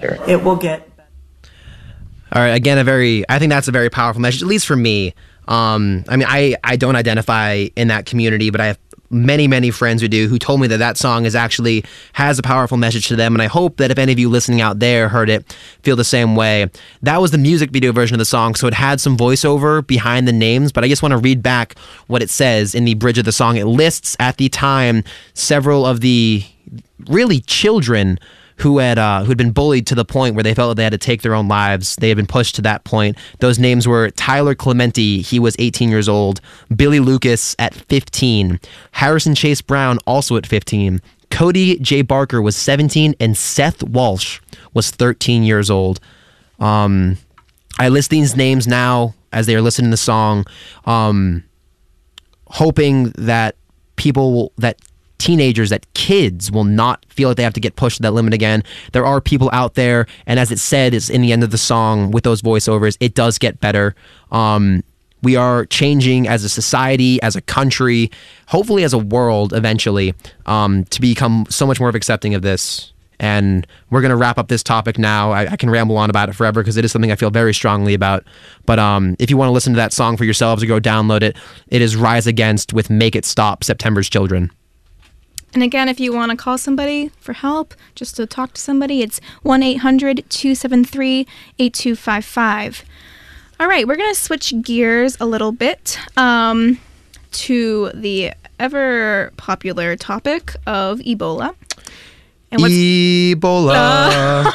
It will get. All right, again, I think that's a very powerful message, at least for me. I mean, I don't identify in that community, but I have many friends who do, who told me that song has a powerful message to them, and I hope that if any of you listening out there heard it, feel the same way. That was the music video version of the song, so it had some voiceover behind the names, but I just want to read back what it says in the bridge of the song. It lists, at the time, several of the really children who had been bullied to the point where they felt that they had to take their own lives. They had been pushed to that point. Those names were Tyler Clementi, he was 18 years old, Billy Lucas at 15, Harrison Chase Brown also at 15, Cody J. Barker was 17, and Seth Walsh was 13 years old. I list these names now as they are listening to the song, hoping that teenagers, that kids will not feel like they have to get pushed to that limit again. There are people out there, and as it said, is in the end of the song with those voiceovers, it does get better. We are changing as a society, as a country, hopefully as a world eventually, to become so much more accepting of this. And we're going to wrap up this topic now. I can ramble on about it forever because it is something I feel very strongly about. But if you want to listen to that song for yourselves or go download it, it is Rise Against with Make It Stop, September's Children. And again, if you want to call somebody for help, just to talk to somebody, it's 1-800-273-8255. All right, we're going to switch gears a little bit to the ever-popular topic of Ebola. And Ebola!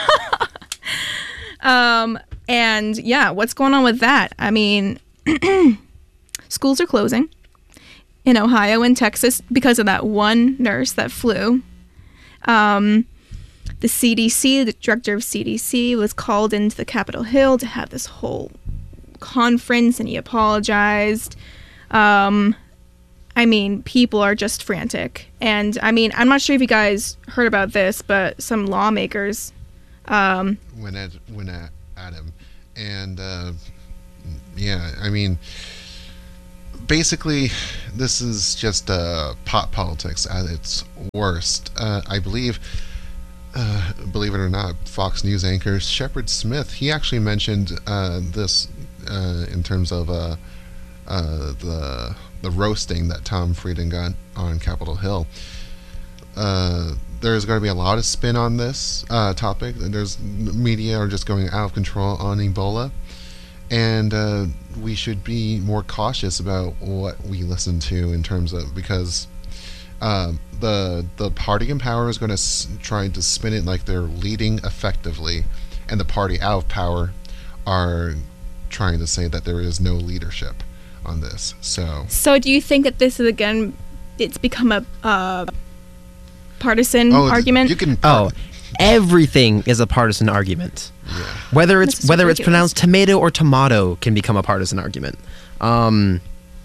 And yeah, what's going on with that? I mean, schools are closing in Ohio and Texas because of that one nurse that flew. The CDC, the director of CDC, was called into the Capitol Hill to have this whole conference, and he apologized. I mean, people are just frantic. And I mean, I'm not sure if you guys heard about this, but some lawmakers went at him. And yeah, I mean, basically, this is just pot politics at its worst. I believe it or not, Fox News anchor Shepard Smith, he actually mentioned this in terms of the roasting that Tom Frieden got on Capitol Hill. There's going to be a lot of spin on this topic. There's media are just going out of control on Ebola. And we should be more cautious about what we listen to in terms of, because the party in power is going to try to spin it like they're leading effectively, and the party out of power are trying to say that there is no leadership on this. So do you think that this is, again, it's become a partisan argument? Everything is a partisan argument. Yeah. Whether it's pronounced tomato or tomato can become a partisan argument. But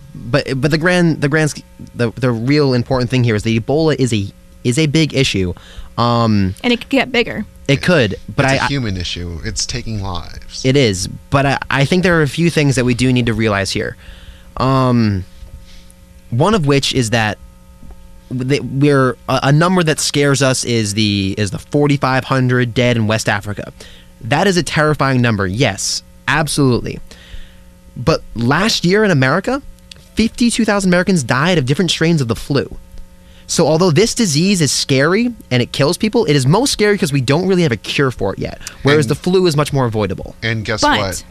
the real important thing here is that Ebola is a big issue. And it could get bigger. It could, but it's a human issue. It's taking lives. It is, but I think there are a few things that we do need to realize here. One of which is that we're a number that scares us is the 4,500 dead in West Africa. That is a terrifying number. Yes, absolutely. But last year in America, 52,000 Americans died of different strains of the flu. So although this disease is scary and it kills people, it is most scary because we don't really have a cure for it yet. Whereas the flu is much more avoidable. And guess what?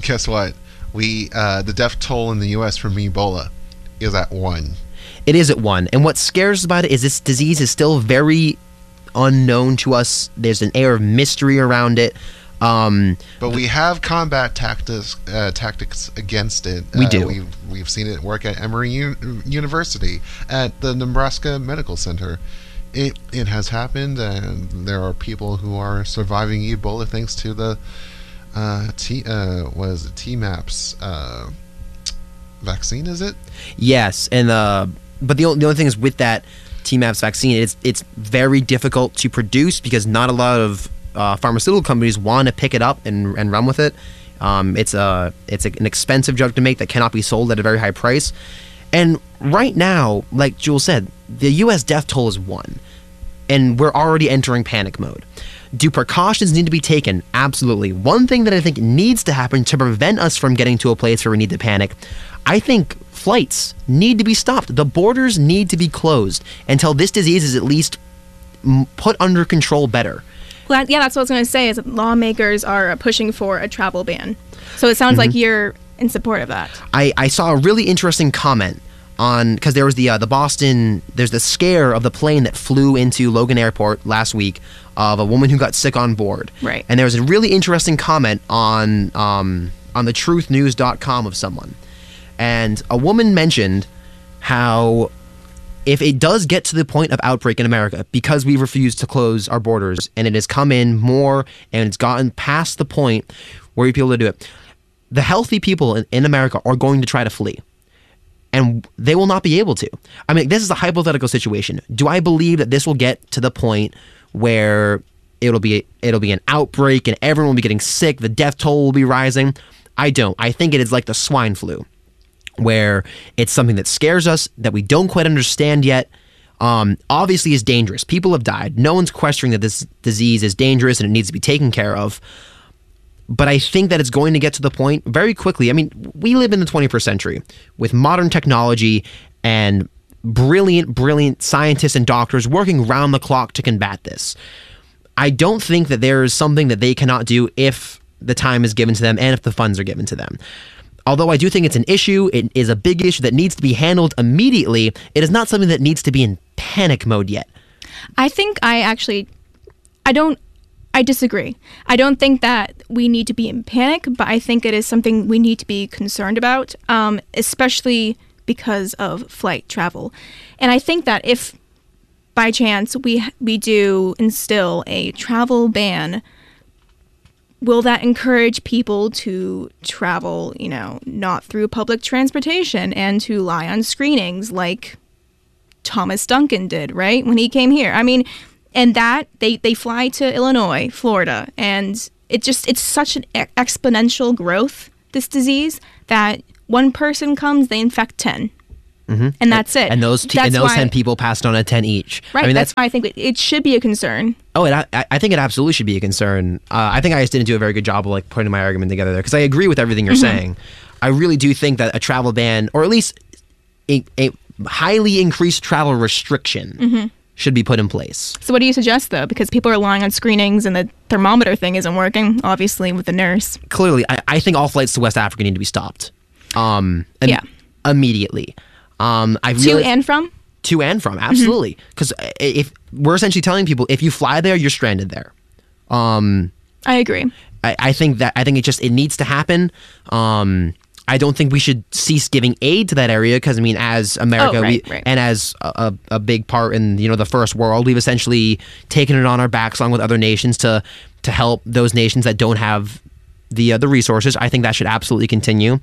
The death toll in the U.S. from Ebola is at 1. It is at 1. And what scares us about it is this disease is still very unknown to us. There's an air of mystery around it. But we have combat tactics against it. We do. We've seen it work at Emory University, at the Nebraska Medical Center. It has happened, and there are people who are surviving Ebola thanks to the TMAPS vaccine. Is it? Yes, and but the only thing is with that TMAPS vaccine, it's very difficult to produce because not a lot of pharmaceutical companies want to pick it up and run with it. It's an expensive drug to make that cannot be sold at a very high price. And right now, like Jules said, the U.S. death toll is 1, and we're already entering panic mode. Do precautions need to be taken? Absolutely. One thing that I think needs to happen to prevent us from getting to a place where we need to panic, I think flights need to be stopped. The borders need to be closed until this disease is at least put under control better. Well, yeah, that's what I was going to say, is that lawmakers are pushing for a travel ban. So it sounds like you're in support of that. I saw a really interesting comment on, because there was the Boston, there's the scare of the plane that flew into Logan Airport last week of a woman who got sick on board. Right. And there was a really interesting comment on the truthnews.com of someone. And a woman mentioned how if it does get to the point of outbreak in America, because we refuse to close our borders and it has come in more and it's gotten past the point where we be able to do it, the healthy people in America are going to try to flee. And they will not be able to. I mean, this is a hypothetical situation. Do I believe that this will get to the point where it'll be an outbreak and everyone will be getting sick, the death toll will be rising? I don't. I think it is like the swine flu, where it's something that scares us, that we don't quite understand yet. Obviously is dangerous. People have died. No one's questioning that this disease is dangerous and it needs to be taken care of. But I think that it's going to get to the point very quickly. I mean, we live in the 21st century with modern technology and brilliant scientists and doctors working round the clock to combat this. I don't think that there is something that they cannot do if the time is given to them and if the funds are given to them. Although I do think it's an issue, it is a big issue that needs to be handled immediately. It is not something that needs to be in panic mode yet. I disagree. I don't think that we need to be in panic, but I think it is something we need to be concerned about, especially because of flight travel. And I think that if by chance we do instill a travel ban, will that encourage people to travel, not through public transportation and to lie on screenings like Thomas Duncan did, right? When he came here. I mean, and that they fly to Illinois, Florida, and it's such an exponential growth, this disease, that one person comes, they infect 10. And that's it. And those 10 people passed on at 10 each. Right. I mean, that's why I think it should be a concern. Oh, I think it absolutely should be a concern. I think I just didn't do a very good job of putting my argument together there, because I agree with everything you're saying. I really do think that a travel ban, or at least a highly increased travel restriction, should be put in place. So what do you suggest, though? Because people are lying on screenings and the thermometer thing isn't working, obviously, with the nurse. Clearly, I think all flights to West Africa need to be stopped. Immediately. To and from? To and from, absolutely. Because if we're essentially telling people, if you fly there, you're stranded there. I agree. I think it needs to happen. I don't think we should cease giving aid to that area, because, I mean, as America and as a big part in the first world, we've essentially taken it on our backs along with other nations to help those nations that don't have the resources. I think that should absolutely continue.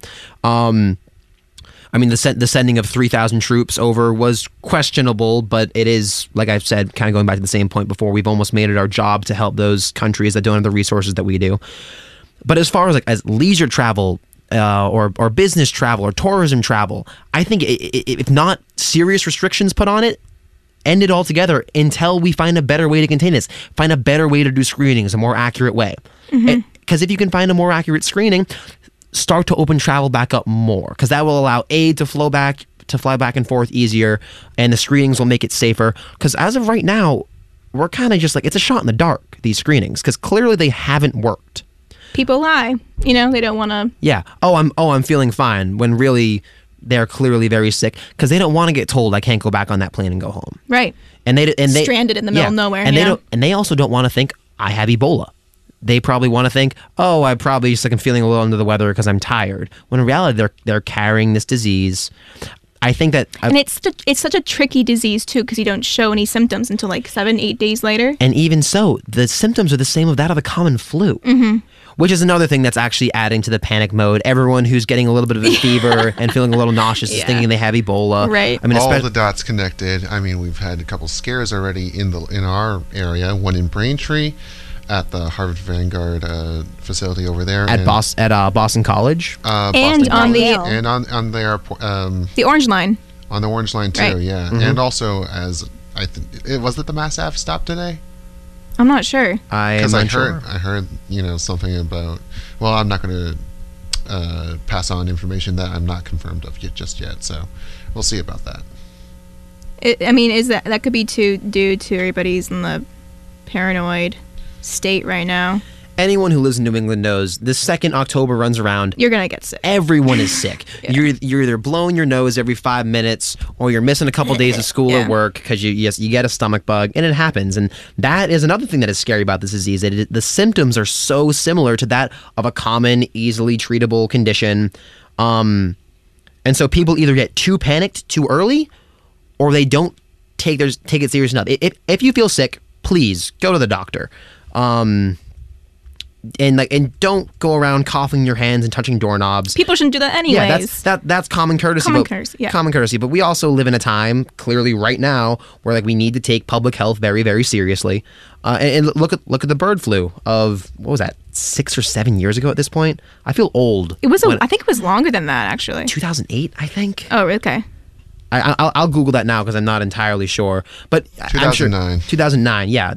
I mean, the sending of 3,000 troops over was questionable, but it is, like I've said, kind of going back to the same point before, we've almost made it our job to help those countries that don't have the resources that we do. But as far as leisure travel, or business travel or tourism travel, I think if not serious restrictions put on it, end it altogether until we find a better way to contain this, find a better way to do screenings, a more accurate way. Because if you can find a more accurate screening, start to open travel back up more, because that will allow aid to fly back and forth easier, and the screenings will make it safer. Because as of right now, we're kind of just it's a shot in the dark, these screenings, because clearly they haven't worked. People lie. They don't want to. Yeah. I'm feeling fine, when really they're clearly very sick, because they don't want to get told I can't go back on that plane and go home. Right. And they stranded in the middle of nowhere. And they also don't want to think I have Ebola. They probably want to think, I probably just I'm feeling a little under the weather because I'm tired. When in reality, they're carrying this disease. I think that, and it's such a tricky disease too, because you don't show any symptoms until 7-8 days later. And even so, the symptoms are the same of that of the common flu. Which is another thing that's actually adding to the panic mode. Everyone who's getting a little bit of a fever and feeling a little nauseous is thinking they have Ebola. Right. I mean, all the dots connected. I mean, we've had a couple scares already in our area. One in Braintree, at the Harvard Vanguard facility over there, at Boston College, and on the airport, the Orange Line, on the Orange Line too, right. And also was it the Mass Ave stop today? I'm not sure. I am Because unsure. I heard, something about. Well, I'm not going to pass on information that I'm not confirmed of just yet. So we'll see about that. I mean, is that could be due to everybody's in the paranoid state right now. Anyone who lives in New England knows the second October runs around, You're gonna get sick. everyone is sick. Yeah. You're either blowing your nose every 5 minutes, or you're missing a couple days of school Yeah. or work because you get a stomach bug, and it happens. And that is another thing that is scary about this disease. The symptoms are so similar to that of a common, easily treatable condition. And so people either get too panicked too early, or they don't take it serious enough. If you feel sick, please go to the doctor. And don't go around coughing in your hands and touching doorknobs. People shouldn't do that anyways. Yeah, that's common courtesy. Common courtesy. But we also live in a time, clearly right now, where we need to take public health very, very seriously. And look at the bird flu of, what was that, 6 or 7 years ago at this point? I feel old. I think it was longer than that, actually. 2008, I think. Oh, okay. I'll Google that now because I'm not entirely sure. But 2009. I'm sure, 2009. Yeah,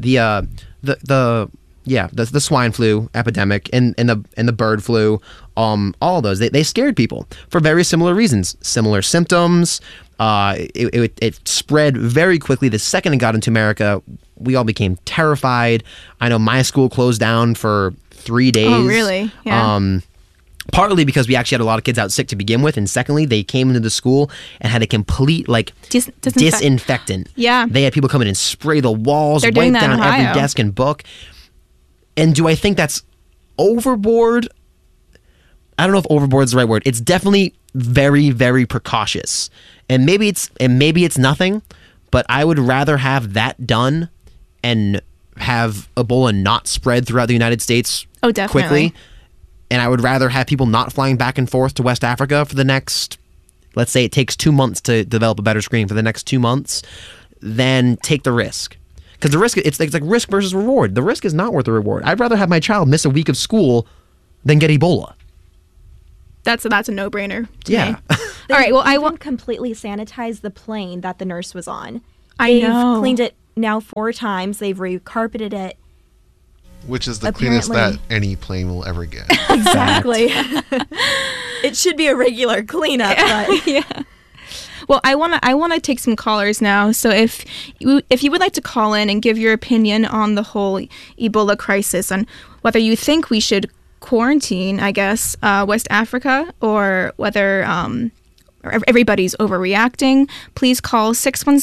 the swine flu epidemic and the bird flu, all of those they scared people for very similar reasons, similar symptoms. It spread very quickly. The second it got into America, we all became terrified. I know my school closed down for 3 days. Oh, really? Yeah. Partly because we actually had a lot of kids out sick to begin with, and secondly, they came into the school and had a complete disinfectant. Yeah. They had people come in and spray the walls, They're doing wipe that in down every Ohio. desk and book. And do I think that's overboard? I don't know if overboard is the right word. It's definitely very, very precautious. And maybe it's nothing, but I would rather have that done and have Ebola not spread throughout the United States definitely. quickly. And I would rather have people not flying back and forth to West Africa for the next, let's say it takes 2 months to develop a better screen for the next 2 months, than take the risk. Because the risk, it's like risk versus reward. The risk is not worth the reward. I'd rather have my child miss a week of school than get Ebola. That's a no-brainer to Yeah. me. All right, well, I won't want completely sanitize the plane that the nurse was on. I They've know. cleaned it now 4 times. They've recarpeted it. Which is the cleanest that Apparently. any plane will ever get. Exactly. It should be a regular cleanup, but yeah. Well, I want to take some callers now. So if you would like to call in and give your opinion on the whole Ebola crisis and whether you think we should quarantine, I guess, West Africa, or whether everybody's overreacting, please call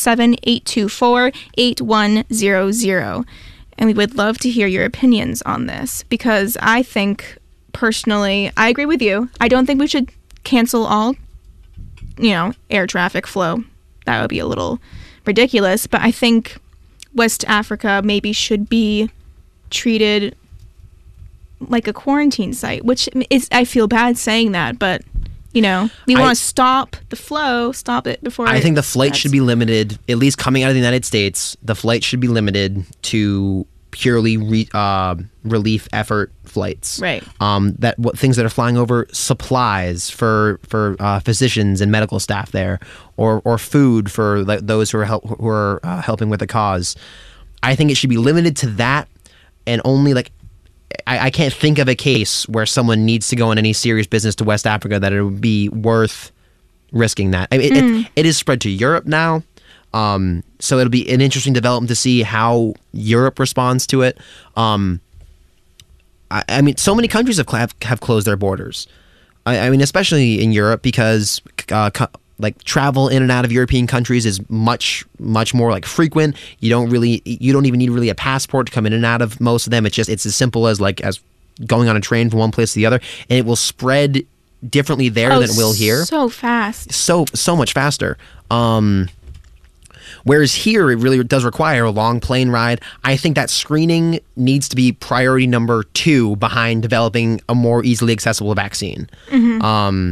617-824-8100. And we would love to hear your opinions on this, because I think, personally, I agree with you. I don't think we should cancel all, air traffic flow. That would be a little ridiculous. But I think West Africa maybe should be treated like a quarantine site, which is, I feel bad saying that, but we want to stop the flow, stop it before. I think the flight should be limited, at least coming out of the United States. The flight should be limited to purely relief effort flights. Right. Things that are flying over supplies for physicians and medical staff there, or food for those who are helping with the cause. I think it should be limited to that, and only I can't think of a case where someone needs to go on any serious business to West Africa that it would be worth risking that. I mean, it is spread to Europe now, so it'll be an interesting development to see how Europe responds to it. I mean, so many countries have closed their borders. I mean, especially in Europe, because travel in and out of European countries is much more frequent. You don't even need really a passport to come in and out of most of them. It's as simple as going on a train from one place to the other, and it will spread differently there than it will here. So fast. So much faster. Whereas here, it really does require a long plane ride. I think that screening needs to be priority number 2 behind developing a more easily accessible vaccine. Mm-hmm.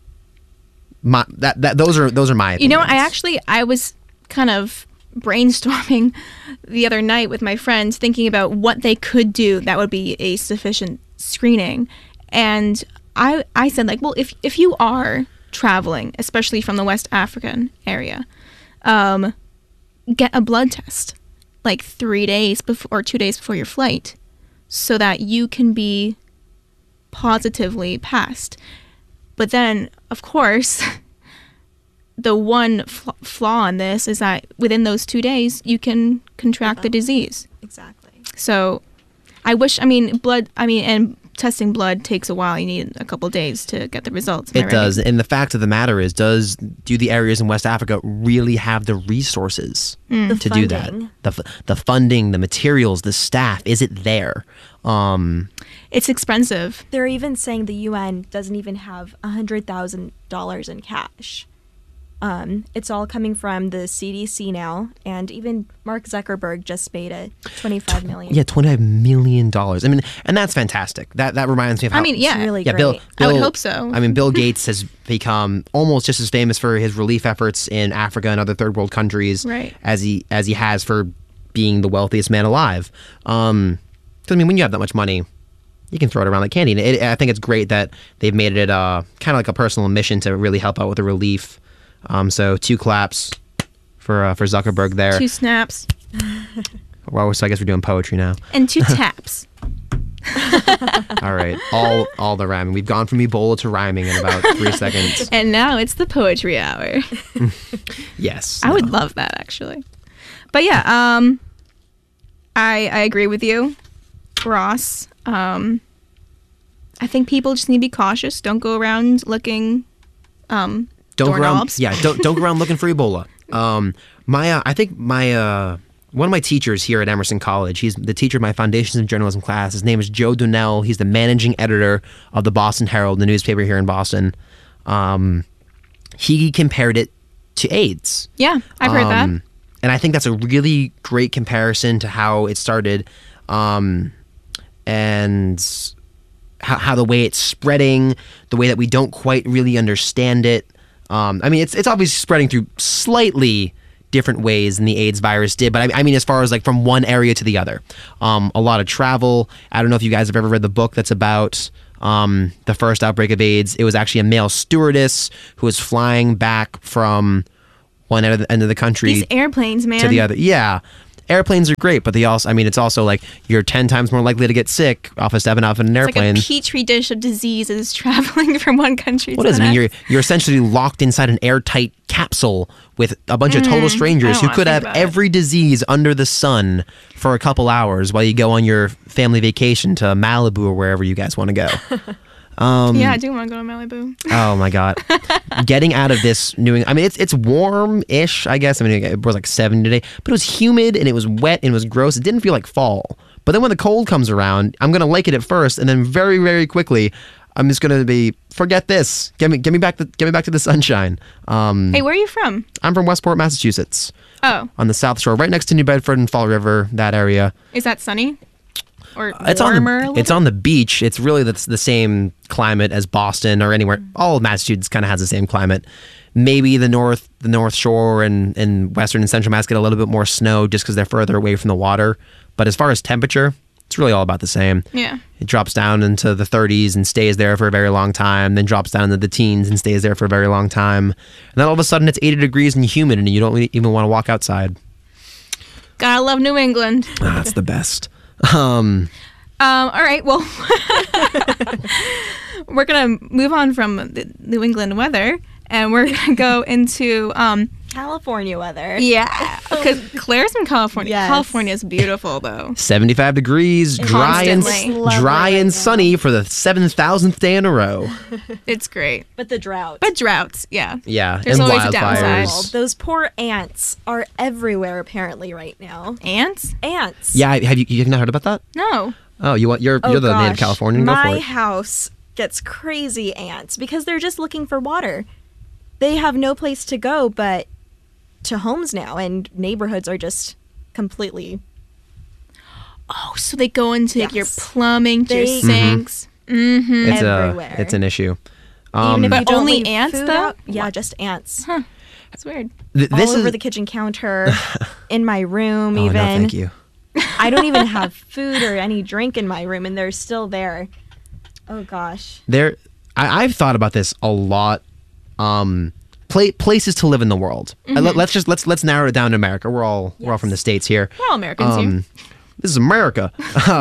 Those are my opinions. I was kind of brainstorming the other night with my friends, thinking about what they could do that would be a sufficient screening. And I said, well, if you are traveling, especially from the West African area, get a blood test. like 3 days before or 2 days before your flight so that you can be positively passed. But then, of course, the one flaw in this is that within those 2 days, you can contract the disease. Exactly. So and testing blood takes a while. You need a couple days to get the results. It does. And the fact of the matter is, do the areas in West Africa really have the resources to do that? The funding, the materials, the staff, is it there? It's expensive. They're even saying the UN doesn't even have $100,000 in cash. It's all coming from the CDC now, and even Mark Zuckerberg just made a $25 million. Yeah, $25 million. I mean, and that's fantastic. That reminds me of how... yeah. It's really Yeah, great. I would hope so. I mean, Bill Gates has become almost just as famous for his relief efforts in Africa and other third world countries Right. as he has for being the wealthiest man alive. So, I mean, when you have that much money, you can throw it around like candy. And I think it's great that they've made it kind of like a personal mission to really help out with the relief. So 2 claps for Zuckerberg there. 2 snaps. Well, so I guess we're doing poetry now. And 2 taps. All right, all the rhyming. We've gone from Ebola to rhyming in about 3 seconds. And now it's the poetry hour. Yes, I would love that, actually. But yeah, I agree with you, Ross. I think people just need to be cautious. Don't go around looking Don't go around, doorknobs. don't go around looking for Ebola. I think one of my teachers here at Emerson College, he's the teacher of my Foundations of Journalism class. His name is Joe Donnell. He's the managing editor of the Boston Herald, the newspaper here in Boston. He compared it to AIDS. Yeah, I've heard that. And I think that's a really great comparison to how it started, and how the way it's spreading, the way that we don't quite really understand it. I mean, it's obviously spreading through slightly different ways than the AIDS virus did, but I mean, as far as like from one area to the other, a lot of travel. I don't know if you guys have ever read the book that's about the first outbreak of AIDS. It was actually a male stewardess who was flying back from one end of the country These airplanes, man. to the other. Yeah. Airplanes are great, but it's also like you're 10 times more likely to get sick off of stepping off in an It's airplane. like a petri dish of diseases traveling from one country What to does the it mean? next. You're essentially locked inside an airtight capsule with a bunch of total strangers I who don't could wanna have think about it. every disease under the sun for a couple hours while you go on your family vacation to Malibu or wherever you guys want to go. Yeah, I do want to go to Malibu. Oh my God. Getting out of this it's warm-ish, I guess. I mean, it was like 70 today, but it was humid and it was wet and it was gross. It didn't feel like fall. But then when the cold comes around, I'm going to like it at first, and then very, very quickly, I'm just going to be, forget this. Get me back to the sunshine. Hey, where are you from? I'm from Westport, Massachusetts, Oh, on the South Shore, right next to New Bedford and Fall River, that area. is that sunny? Or It's warmer? on the beach. It's really the same climate as Boston or anywhere. All of Massachusetts kind of has the same climate. Maybe the North Shore and Western and Central Mass get a little bit more snow just because they're further away from the water. But as far as temperature, it's really all about the same. Yeah. It drops down into the 30s and stays there for a very long time, then drops down into the teens and stays there for a very long time. And then all of a sudden it's 80 degrees and humid and you don't even want to walk outside. Gotta love New England. That's the best. All right, well, we're going to move on from the New England weather, and we're going to go into, California weather. yeah, because Claire's in California. Yes. California is beautiful, though. 75 degrees, dry Constantly. Lovely and right now. sunny for the 7,000th day in a row. It's great. But the drought. But droughts, yeah. Yeah, There's and always a wildfires. downside. Those poor ants are everywhere apparently right now. Ants? Ants. Yeah, you've not heard about that? No. Oh, you're Oh, the native gosh. Californian. Go for My it. house gets crazy ants because they're just looking for water. They have no place to go but to homes now, and neighborhoods are just completely. Oh, so they go into like, your Yes. plumbing, to your They- sinks. Mm-hmm. everywhere. It's an issue. Even if But you don't only leave ants, food though? out- yeah, just ants. That's weird. This All over is the kitchen counter, in my room, oh even. no, thank you. I don't even have food or any drink in my room, and they're still there. Oh gosh. I've thought about this a lot. places to live in the world. Let's narrow it down to America. We're all from the States here. We're all Americans here. This is America.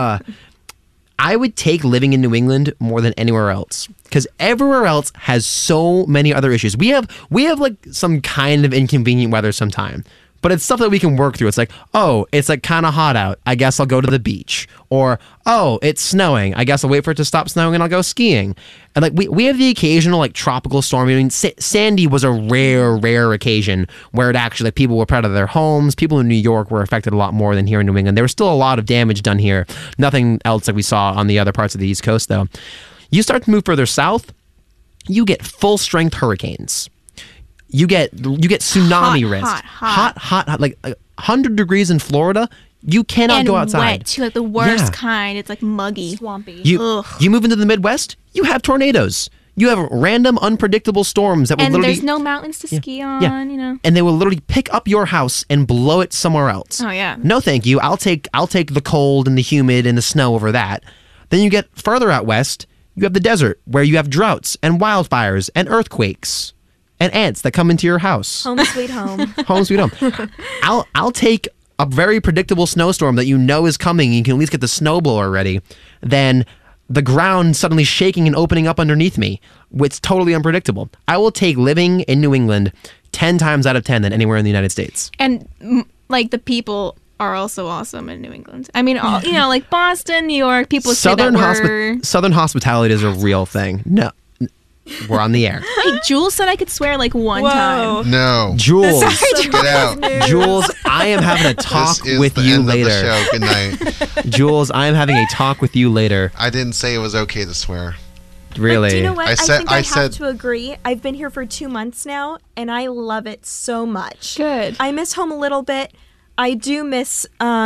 I would take living in New England more than anywhere else because everywhere else has so many other issues. We have like some kind of inconvenient weather sometime, but it's stuff that we can work through. It's like, oh, it's like kind of hot out. I guess I'll go to the beach. Or, oh, it's snowing. I guess I'll wait for it to stop snowing and I'll go skiing. And like we have the occasional like tropical storm. I mean, Sandy was a rare occasion where it actually like people were proud of their homes. People in New York were affected a lot more than here in New England. There was still a lot of damage done here. Nothing else like we saw on the other parts of the East Coast though. You start to move further south, you get full strength hurricanes. You get tsunami risk. Hot, like 100 degrees in Florida. You cannot go outside. And wet too, like the worst kind. It's like muggy, Swampy. You move into the Midwest. You have tornadoes. You have random, unpredictable storms that will and literally. There's no mountains to ski on. You know. And they will literally pick up your house and blow it somewhere else. Oh yeah. No, thank you. I'll take the cold and the humid and the snow over that. Then you get further out west. You have the desert where you have droughts and wildfires and earthquakes. And ants that come into your house. Home sweet home. Home sweet home. I'll take a very predictable snowstorm that you know is coming. You can at least get the snowblower ready. Then the ground suddenly shaking and opening up underneath me. It's totally unpredictable. I will take living in New England 10 times out of 10 than anywhere in the United States. And like the people are also awesome in New England. I mean, all, you know, like Boston, New York. People say that we're... Southern hospitality is a real thing. No. We're on the air. Hey, Jules said I could swear like one time. No. Jules. Get out. Jules, I am having a talk This is with the you end later. Of the show. Good night. Jules, I am having a talk with you later. I didn't say it was okay to swear. Really? But do you know what? I said- think I I have said- to agree. I've been here for 2 months now, and I love it so much. Good. I miss home a little bit. I do miss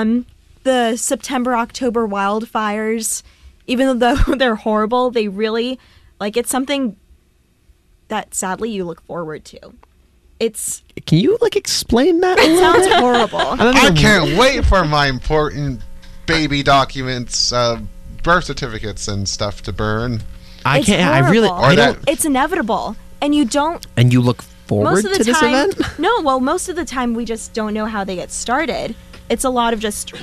the September, October wildfires. Even though they're horrible, they really, like, it's something that sadly you look forward to. Can you like explain that? It sounds horrible. I can't wait for my important baby documents, birth certificates and stuff to burn. I It's can't. I really. horrible. I don't. It's inevitable, and you don't. And you look forward Most of the to this time, event? no. Well, most of the time we just don't know how they get started. It's a lot of just